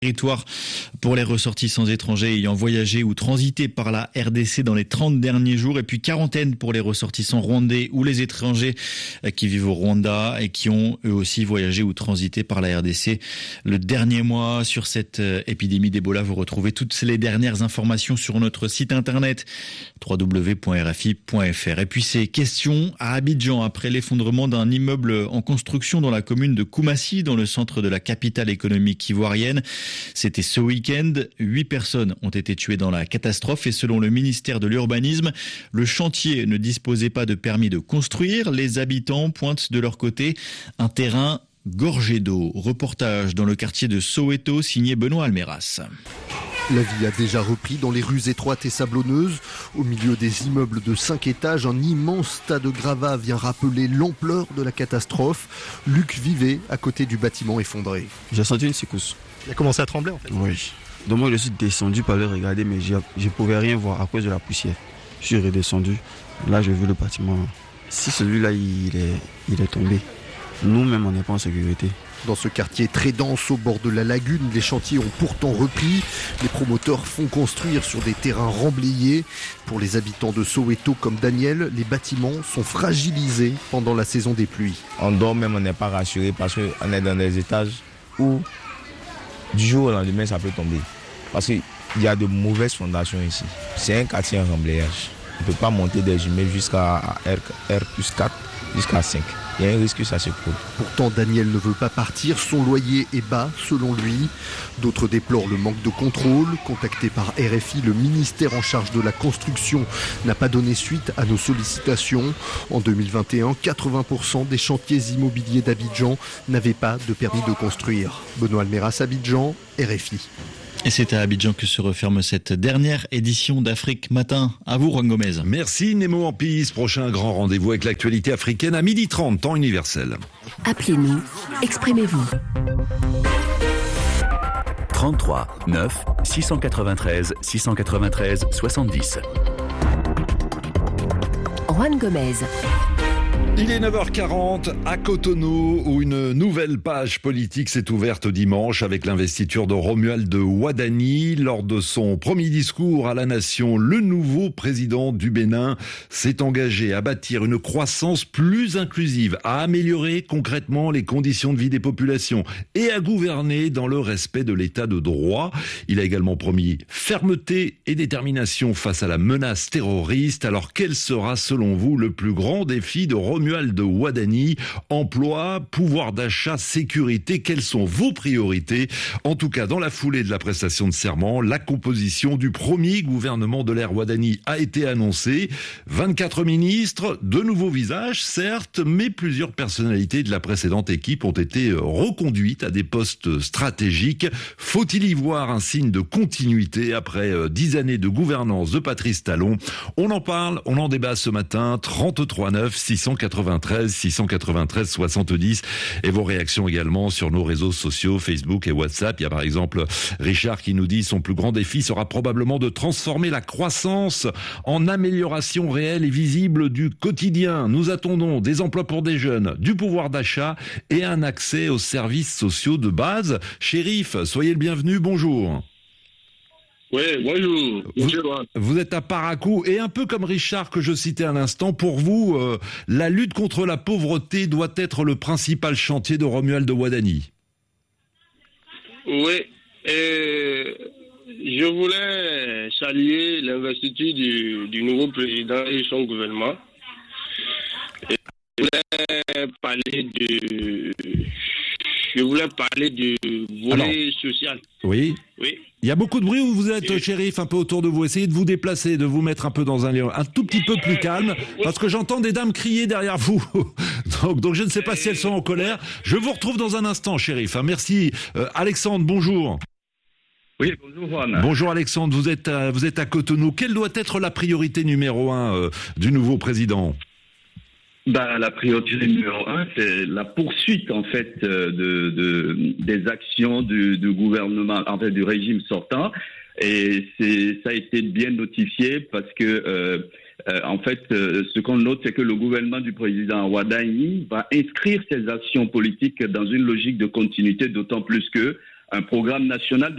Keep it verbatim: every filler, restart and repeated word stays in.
Territoire pour les ressortissants étrangers ayant voyagé ou transité par la R D C dans les trente derniers jours, et puis quarantaine pour les ressortissants rwandais ou les étrangers qui vivent au Rwanda et qui ont eux aussi voyagé ou transité par la R D C le dernier mois. Sur cette épidémie d'Ebola, vous retrouvez toutes les dernières informations sur notre site internet w w w point r f i point f r. Et puis ces questions à Abidjan après l'effondrement d'un immeuble en construction dans la commune de Koumassi, dans le centre de la capitale économique ivoirienne. C'était ce week-end. Huit personnes ont été tuées dans la catastrophe et selon le ministère de l'Urbanisme, le chantier ne disposait pas de permis de construire. Les habitants pointent de leur côté un terrain gorgé d'eau. Reportage dans le quartier de Soweto, signé Benoît Almeras. La vie a déjà repris dans les rues étroites et sablonneuses. Au milieu des immeubles de cinq étages, un immense tas de gravats vient rappeler l'ampleur de la catastrophe. Luc vivait à côté du bâtiment effondré. J'ai senti une secousse. Il a commencé à trembler en fait. Oui. Donc moi je suis descendu pour aller regarder, mais je ne pouvais rien voir à cause de la poussière. Je suis redescendu. Là j'ai vu le bâtiment. Si celui-là il est, il est tombé, nous-mêmes on n'est pas en sécurité. Dans ce quartier très dense au bord de la lagune, les chantiers ont pourtant repris. Les promoteurs font construire sur des terrains remblayés. Pour les habitants de Soweto comme Daniel, les bâtiments sont fragilisés pendant la saison des pluies. On dort même, on n'est pas rassuré parce qu'on est dans des étages où du jour au lendemain ça peut tomber. Parce qu'il y a de mauvaises fondations ici. C'est un quartier en remblayage. On ne peut pas monter des immeubles jusqu'à R plus quatre, jusqu'à cinq. Il y a un risque que ça s'écroule. Pourtant, Daniel ne veut pas partir. Son loyer est bas, selon lui. D'autres déplorent le manque de contrôle. Contacté par R F I, le ministère en charge de la construction n'a pas donné suite à nos sollicitations. En deux mille vingt et un, quatre-vingts pour cent des chantiers immobiliers d'Abidjan n'avaient pas de permis de construire. Benoît Almeras, Abidjan, R F I. Et c'est à Abidjan que se referme cette dernière édition d'Afrique Matin. À vous, Juan Gomez. Merci, Nemo en Pise. Prochain grand rendez-vous avec l'actualité africaine à midi trente, temps universel. Appelez-nous, exprimez-vous. trente-trois neuf six cent quatre-vingt-treize six cent quatre-vingt-treize soixante-dix. Juan Gomez. Il est neuf heures quarante à Cotonou où une nouvelle page politique s'est ouverte dimanche avec l'investiture de Romuald Wadani. Lors de son premier discours à la nation, le nouveau président du Bénin s'est engagé à bâtir une croissance plus inclusive, à améliorer concrètement les conditions de vie des populations et à gouverner dans le respect de l'état de droit. Il a également promis fermeté et détermination face à la menace terroriste. Alors quel sera selon vous le plus grand défi de Romuald Romuald Wadani? Emploi, pouvoir d'achat, sécurité, quelles sont vos priorités? En tout cas, dans la foulée de la prestation de serment, la composition du premier gouvernement de l'ère Wadani a été annoncée. vingt-quatre ministres, de nouveaux visages, certes, mais plusieurs personnalités de la précédente équipe ont été reconduites à des postes stratégiques. Faut-il y voir un signe de continuité après dix années de gouvernance de Patrice Talon? On en parle, on en débat ce matin. trente-trois neuf six cent quatre-vingt-treize six cent quatre-vingt-treize soixante-dix et vos réactions également sur nos réseaux sociaux, Facebook et WhatsApp. Il y a par exemple Richard qui nous dit son plus grand défi sera probablement de transformer la croissance en amélioration réelle et visible du quotidien. Nous attendons des emplois pour des jeunes, du pouvoir d'achat et un accès aux services sociaux de base. Chérif, soyez le bienvenu, bonjour. Oui, bonjour. Vous, vous êtes à Parakou et un peu comme Richard que je citais à l'instant, pour vous, euh, la lutte contre la pauvreté doit être le principal chantier de Romuald Wadani. Oui, et je voulais saluer l'investiture du, du nouveau président et son gouvernement. Et je voulais parler de... Je voulais parler du volet Alors, social. Oui. Oui. Il y a beaucoup de bruit où vous êtes, Chérif, un peu autour de vous. Essayez de vous déplacer, de vous mettre un peu dans un lieu un tout petit peu plus calme, parce que j'entends des dames crier derrière vous. donc, donc je ne sais pas si elles sont en colère. Je vous retrouve dans un instant, Chérif. Merci. Euh, Alexandre, bonjour. Oui, bonjour Juan. Bonjour Alexandre, vous êtes à, vous êtes à Cotonou. Quelle doit être la priorité numéro un euh, du nouveau président ? Ben, la priorité numéro un, c'est la poursuite en fait de, de des actions du, du gouvernement, en fait du régime sortant, et c'est ça a été bien notifié parce que euh, euh, en fait euh, ce qu'on note, c'est que le gouvernement du président Wadani va inscrire ses actions politiques dans une logique de continuité, d'autant plus que un programme national